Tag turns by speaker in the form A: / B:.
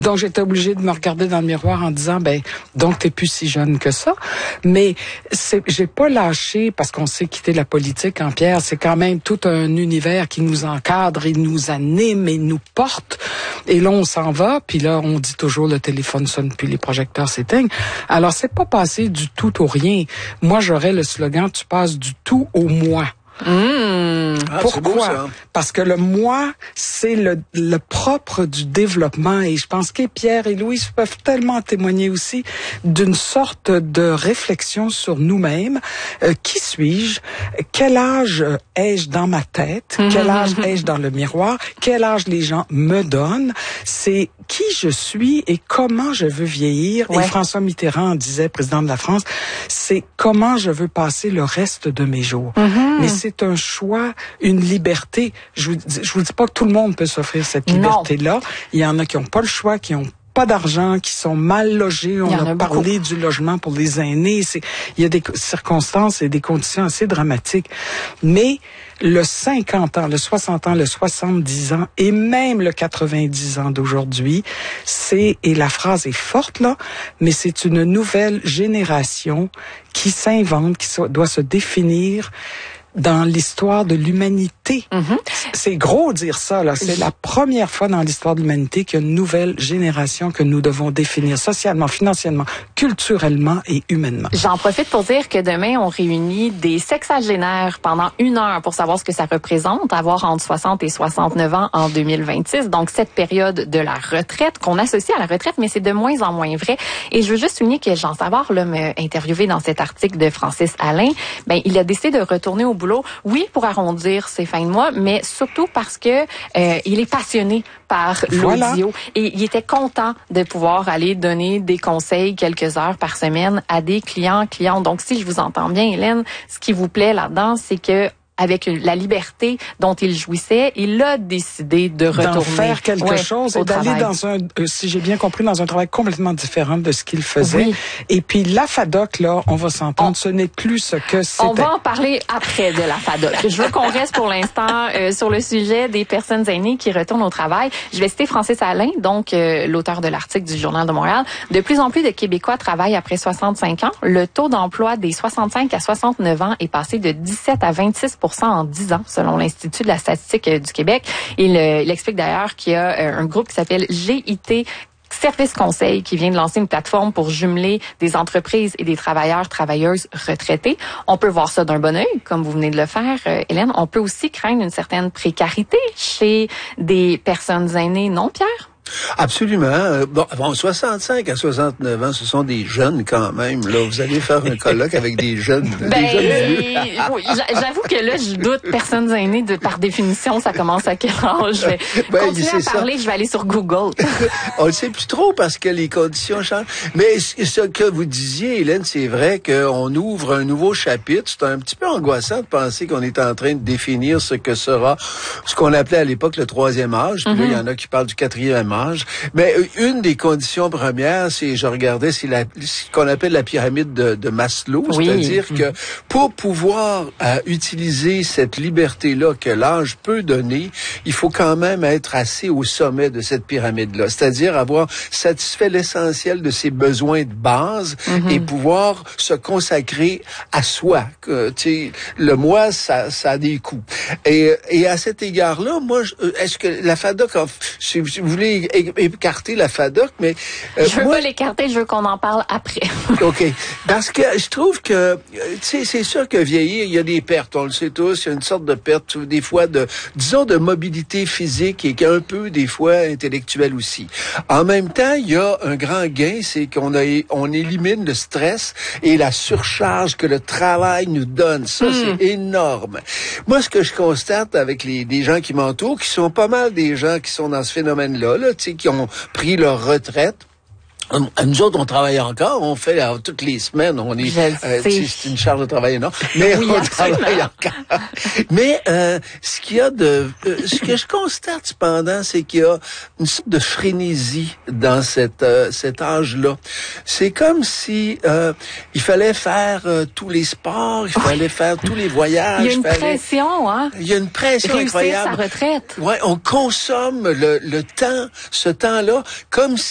A: Donc, j'étais obligée de me regarder dans le miroir en disant, donc t'es plus si jeune que ça. Mais j'ai pas lâché parce qu'on sait quitter la politique, hein, Pierre. C'est quand même tout un univers qui nous encadre, il nous anime, et nous porte. Et là, on s'en va, puis là, on dit toujours le téléphone sonne puis les projecteurs s'éteignent. Alors, c'est pas passé du tout au rien. Moi, j'aurais le slogan, tu passes du tout au moi. Pourquoi?
B: Beau, ça.
A: Parce que le moi, c'est le propre du développement, et je pense que Pierre et Louise peuvent tellement témoigner aussi d'une sorte de réflexion sur nous-mêmes. Qui suis-je? Quel âge ai-je dans ma tête? Quel âge ai-je dans le miroir? Quel âge les gens me donnent? C'est qui je suis et comment je veux vieillir. Ouais. Et François Mitterrand disait, président de la France, c'est comment je veux passer le reste de mes jours. Mais c'est un choix, une liberté. Je vous dis pas que tout le monde peut s'offrir cette liberté-là. Il y en a qui n'ont pas le choix, qui ont pas d'argent, qui sont mal logés. On a parlé du logement pour les aînés. Il y a des circonstances et des conditions assez dramatiques. Mais le 50 ans, le 60 ans, le 70 ans et même le 90 ans d'aujourd'hui, et la phrase est forte là, mais c'est une nouvelle génération qui s'invente, qui doit se définir dans l'histoire de l'humanité. C'est gros dire ça, là. C'est la première fois dans l'histoire de l'humanité qu'il y a une nouvelle génération que nous devons définir socialement, financièrement, culturellement et humainement.
C: J'en profite pour dire que demain, on réunit des sexagénaires pendant 1 heure pour savoir ce que ça représente, avoir entre 60 et 69 ans en 2026. Donc, cette période de la retraite qu'on associe à la retraite, mais c'est de moins en moins vrai. Et je veux juste souligner que Jean Savard, là, m'a interviewé dans cet article de Francis Alain. Il a décidé de retourner au boulot, oui, pour arrondir ses fins de mois, mais surtout parce que il est passionné par l'audio et il était content de pouvoir aller donner des conseils quelques heures par semaine à des clientes. Donc, si je vous entends bien, Hélène, ce qui vous plaît là-dedans, c'est que avec la liberté dont il jouissait, il a décidé de retourner.
A: D'en faire quelque chose et d'aller dans si j'ai bien compris, dans un travail complètement différent de ce qu'il faisait. Oui. Et puis la FADOC, là, on va s'entendre, ce n'est plus ce que c'était.
C: On va en parler après de la FADOC. Je veux qu'on reste pour l'instant sur le sujet des personnes aînées qui retournent au travail. Je vais citer Francis Alain, donc l'auteur de l'article du Journal de Montréal. De plus en plus de Québécois travaillent après 65 ans. Le taux d'emploi des 65 à 69 ans est passé de 17 à 26% en 10 ans, selon l'Institut de la statistique du Québec. Il explique d'ailleurs qu'il y a un groupe qui s'appelle GIT Service Conseil qui vient de lancer une plateforme pour jumeler des entreprises et des travailleurs-travailleuses retraités. On peut voir ça d'un bon œil, comme vous venez de le faire, Hélène. On peut aussi craindre une certaine précarité chez des personnes aînées, non, Pierre?
B: Absolument. Bon, 65 à 69 ans, ce sont des jeunes quand même. Là, vous allez faire un colloque avec des jeunes, des jeunes vieux.
C: Oui, j'avoue que là, je doute. Personnes aînées, par définition, ça commence à quel âge? Je vais continuer à parler, je vais aller sur Google.
B: On ne sait plus trop parce que les conditions changent. Mais ce que vous disiez, Hélène, c'est vrai qu'on ouvre un nouveau chapitre. C'est un petit peu angoissant de penser qu'on est en train de définir ce que sera ce qu'on appelait à l'époque le 3e âge. Puis là, il y en a qui parlent du 4e âge. Mais une des conditions premières, c'est, je regardais, c'est ce qu'on appelle la pyramide de Maslow, c'est-à-dire que pour pouvoir utiliser cette liberté-là que l'âge peut donner, il faut quand même être assez au sommet de cette pyramide-là, c'est-à-dire avoir satisfait l'essentiel de ses besoins de base et pouvoir se consacrer à soi. Le moi, ça a des coûts. Et à cet égard-là, moi, est-ce que la FADOC, si vous voulez écarter la FADOC, mais
C: je veux pas l'écarter, je veux qu'on en parle après.
B: OK. Parce que je trouve que c'est sûr que vieillir, il y a des pertes, on le sait tous, il y a une sorte de perte des fois de mobilité physique et un peu des fois intellectuelle aussi. En même temps, il y a un grand gain, c'est qu'on élimine le stress et la surcharge que le travail nous donne. Ça, c'est énorme. Moi, ce que je constate avec des gens qui m'entourent, qui sont pas mal des gens qui sont dans ce phénomène-là, qui ont pris leur retraite. Nous autres, on travaille encore, on fait toutes les semaines, on est c'est une charge de travail énorme, mais oui, on travaille encore. Mais ce que je constate cependant, c'est qu'il y a une sorte de frénésie dans cet âge-là. C'est comme si il fallait faire tous les sports, il fallait faire tous les voyages.
C: Il y a une pression, hein.
B: Il y a une pression incroyable.
C: Réussir sa retraite.
B: Ouais, on consomme le temps, ce temps-là, comme si